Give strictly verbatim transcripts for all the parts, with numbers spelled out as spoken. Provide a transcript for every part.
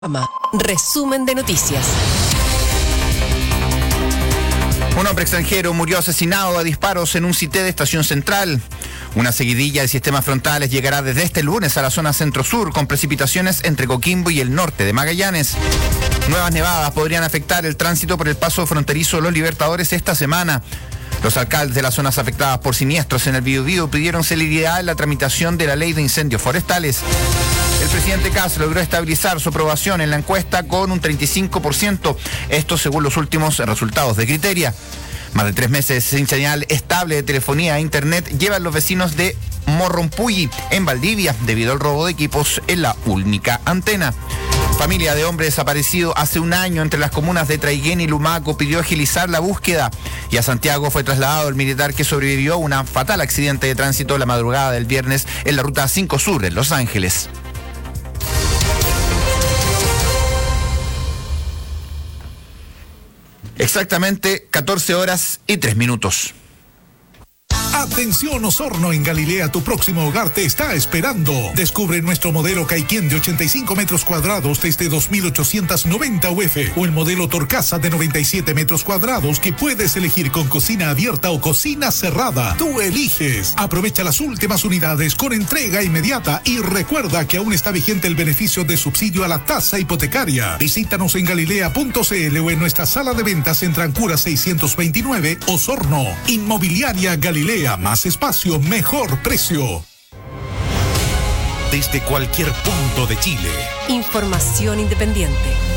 Resumen de noticias. Un hombre extranjero murió asesinado a disparos en un cité de Estación Central. Una seguidilla de sistemas frontales llegará desde este lunes a la zona centro-sur con precipitaciones entre Coquimbo y el norte de Magallanes. Nuevas nevadas podrían afectar el tránsito por el paso fronterizo de Los Libertadores esta semana. Los alcaldes de las zonas afectadas por siniestros en el Biobío pidieron celeridad en la tramitación de la ley de incendios forestales. El presidente Kast logró estabilizar su aprobación en la encuesta con un treinta y cinco por ciento, esto según los últimos resultados de Criteria. Más de tres meses sin señal estable de telefonía e internet llevan los vecinos de Morrompulli, en Valdivia, debido al robo de equipos en la única antena. Familia de hombre desaparecido hace un año entre las comunas de Traiguén y Lumaco pidió agilizar la búsqueda, y a Santiago fue trasladado el militar que sobrevivió a un fatal accidente de tránsito la madrugada del viernes en la ruta cinco Sur en Los Ángeles. Exactamente catorce horas y tres minutos. Atención Osorno, en Galilea tu próximo hogar te está esperando. Descubre nuestro modelo Caiquén de ochenta y cinco metros cuadrados desde dos mil ochocientos noventa U F o el modelo Torcasa de noventa y siete metros cuadrados que puedes elegir con cocina abierta o cocina cerrada. Tú eliges. Aprovecha las últimas unidades con entrega inmediata y recuerda que aún está vigente el beneficio de subsidio a la tasa hipotecaria. Visítanos en galilea punto c l o en nuestra sala de ventas en Trancura seiscientos veintinueve, Osorno. Inmobiliaria Galilea. Más espacio, mejor precio. Desde cualquier punto de Chile. Información independiente.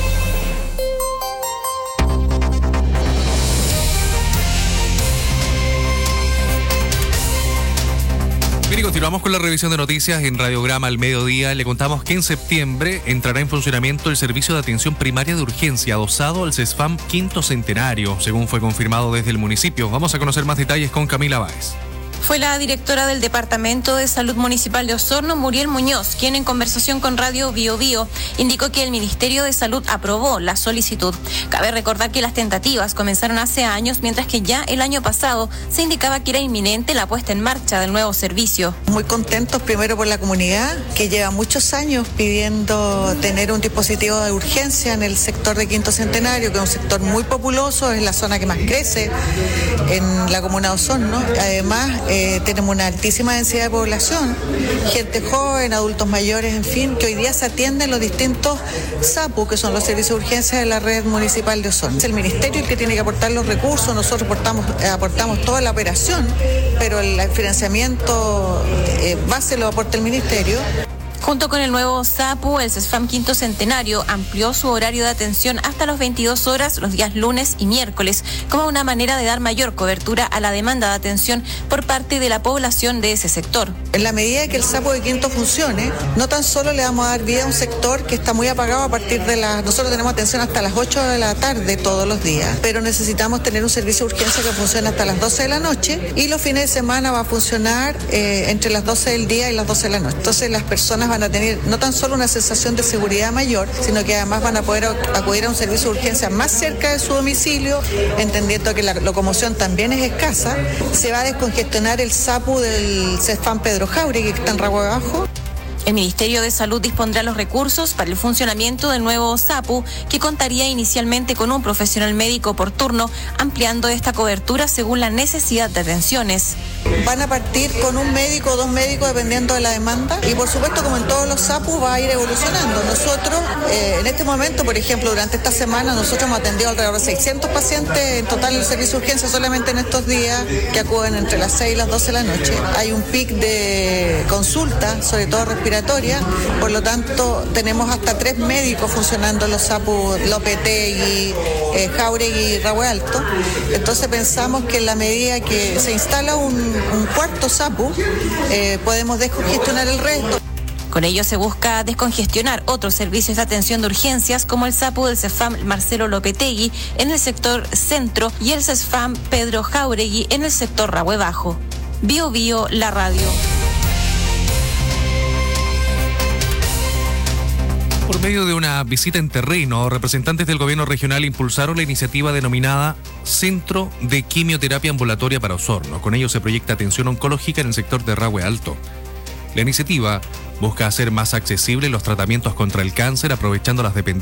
Bien, y continuamos con la revisión de noticias en Radiograma al mediodía. Le contamos que en septiembre entrará en funcionamiento el servicio de atención primaria de urgencia adosado al CESFAM Quinto Centenario, según fue confirmado desde el municipio. Vamos a conocer más detalles con Camila Báez. Fue la directora del Departamento de Salud Municipal de Osorno, Muriel Muñoz, quien en conversación con Radio Biobío indicó que el Ministerio de Salud aprobó la solicitud. Cabe recordar que las tentativas comenzaron hace años, mientras que ya el año pasado se indicaba que era inminente la puesta en marcha del nuevo servicio. Muy contentos primero por la comunidad, que lleva muchos años pidiendo tener un dispositivo de urgencia en el sector de Quinto Centenario, que es un sector muy populoso, es la zona que más crece en la comuna de Osorno. Además, Eh, tenemos una altísima densidad de población, gente joven, adultos mayores, en fin, que hoy día se atienden los distintos S A P U, que son los servicios de urgencia de la red municipal de Osorno. Es el ministerio el que tiene que aportar los recursos, nosotros aportamos, eh, aportamos toda la operación, pero el financiamiento eh, base lo aporta el ministerio. Junto con el nuevo S A P U, el CESFAM Quinto Centenario amplió su horario de atención hasta las veintidós horas los días lunes y miércoles, como una manera de dar mayor cobertura a la demanda de atención por parte de la población de ese sector. En la medida que el S A P U de Quinto funcione, no tan solo le vamos a dar vida a un sector que está muy apagado a partir de las... Nosotros tenemos atención hasta las ocho de la tarde todos los días, pero necesitamos tener un servicio de urgencia que funcione hasta las doce de la noche, y los fines de semana va a funcionar eh, entre las doce del día y las doce de la noche. Entonces las personas van a tener no tan solo una sensación de seguridad mayor, sino que además van a poder acudir a un servicio de urgencia más cerca de su domicilio, entendiendo que la locomoción también es escasa. Se va a descongestionar el S A P U del CESFAM Pedro Jauregui, que está en Ragüe Bajo. El Ministerio de Salud dispondrá los recursos para el funcionamiento del nuevo S A P U, que contaría inicialmente con un profesional médico por turno, ampliando esta cobertura según la necesidad de atenciones. Van a partir con un médico o dos médicos dependiendo de la demanda, y por supuesto, como en todos los S A P U, va a ir evolucionando. Nosotros, eh, en este momento, por ejemplo, durante esta semana, nosotros hemos atendido alrededor de seiscientos pacientes en total en el servicio de urgencia solamente en estos días, que acuden entre las seis y las doce de la noche. Hay un pic de consulta, sobre todo respiratoria, por lo tanto tenemos hasta tres médicos funcionando en los S A P U Lopetegui, eh, Jauregui y Ragüe Alto. Entonces pensamos que en la medida que se instala un, un cuarto S A P U, eh, podemos descongestionar el resto. Con ello se busca descongestionar otros servicios de atención de urgencias, como el S A P U del CESFAM Marcelo Lopetegui en el sector centro y el CESFAM Pedro Jauregui en el sector Ragüe Bajo. Bio Bio, la radio. Por medio de una visita en terreno, representantes del gobierno regional impulsaron la iniciativa denominada Centro de Quimioterapia Ambulatoria para Osorno. Con ello se proyecta atención oncológica en el sector de Ragüe Alto. La iniciativa busca hacer más accesibles los tratamientos contra el cáncer, aprovechando las dependencias